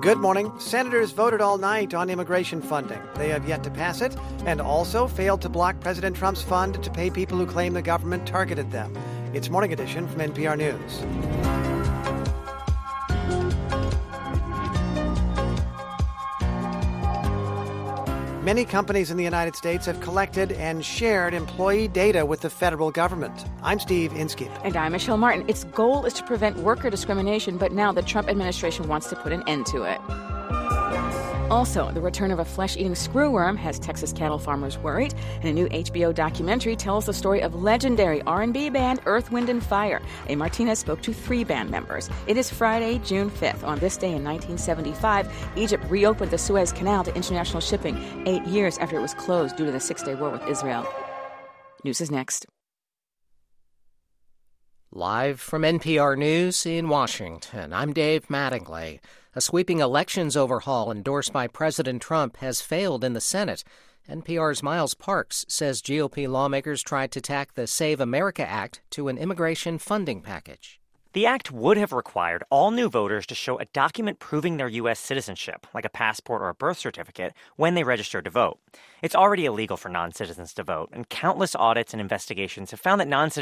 Good morning. Senators voted all night on immigration funding. They have yet to pass it and also failed to block President Trump's fund to pay people who claim the government targeted them. It's Morning Edition from NPR News. Many companies in the United States have collected and shared employee data with the federal government. I'm Steve Inskeep. And I'm Michelle Martin. Its goal is to prevent worker discrimination, but now the Trump administration wants to put an end to it. Also, the return of a flesh-eating screwworm has Texas cattle farmers worried, and a new HBO documentary tells the story of legendary R&B band Earth, Wind & Fire. A Martinez spoke to 3 band members. It is Friday, June 5th. On this day in 1975, Egypt reopened the Suez Canal to international shipping 8 years after it was closed due to the Six-Day War with Israel. News is next. Live from NPR News in Washington, I'm Dave Mattingly. A sweeping elections overhaul endorsed by President Trump has failed in the Senate. NPR's Miles Parks says GOP lawmakers tried to tack the Save America Act to an immigration funding package. The act would have required all new voters to show a document proving their U.S. citizenship, like a passport or a birth certificate, when they register to vote. It's already illegal for non-citizens to vote, and countless audits and investigations have found that non-citizens